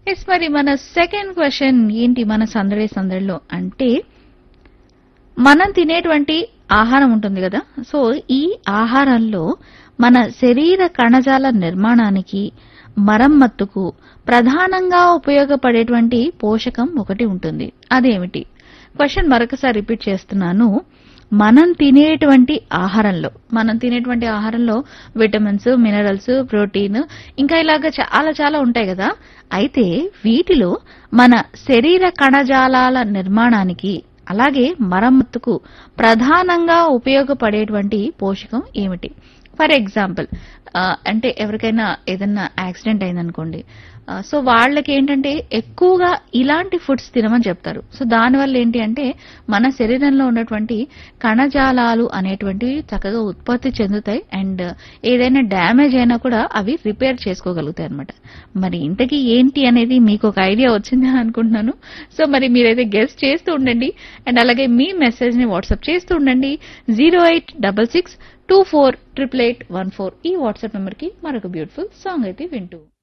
yes మరి మన second question ఏంటి మన సందడి సందడిలో అంటే మనం తినేటువంటి ఆహారం ఉంటుంది కదా సో ఈ ఆహారంలో మన శరీర కణజాల నిర్మాణానికి మరమ్మత్తుకు ప్రధానంగా ఉపయోగపడేటువంటి పోషకం ఒకటి ఉంటుంది అదేమిటి క్వశ్చన్ మరొకసారి రిపీట్ చేస్తున్నాను మనం తినేటువంటి ఆహారంలో విటమిన్స్ మినరల్స్ ప్రోటీన్ ఇంకా ఇలాగ చాలా చాలా ఉంటాయి కదా అయితే వీటిలో మన శరీర కణజాలాల నిర్మాణానికి అలాగే మరమ్మతుకు ప్రధానంగా ఉపయోగపడేటువంటి పోషకం ఏమిటి ఫర్ ఎగ్జాంపుల్ అంటే ఎవరికైనా ఏదైనా యాక్సిడెంట్ అయిందనుకోండి సో వాళ్ళకి ఏంటంటే ఎక్కువగా ఇలాంటి ఫుడ్స్ తినమని చెప్తారు సో దానివల్ల ఏంటి అంటే మన శరీరంలో ఉన్నటువంటి కణజాలాలు అనేటువంటివి చక్కగా ఉత్పత్తి చెందుతాయి అండ్ ఏదైనా డ్యామేజ్ అయినా కూడా అవి రిపేర్ చేసుకోగలుగుతాయి అన్నమాట మరి ఇంతకీ ఏంటి అనేది మీకు ఒక ఐడియా వచ్చిందని అనుకుంటున్నాను సో మరి మీరైతే గెస్ చేస్తూ ఉండండి అండ్ అలాగే మీ మెసేజ్ ని వాట్సాప్ చేస్తూ ఉండండి 08662488814 ఈ వాట్సాప్ నెంబర్ కి మరొక బ్యూటిఫుల్ సాంగ్ అయితే వింటూ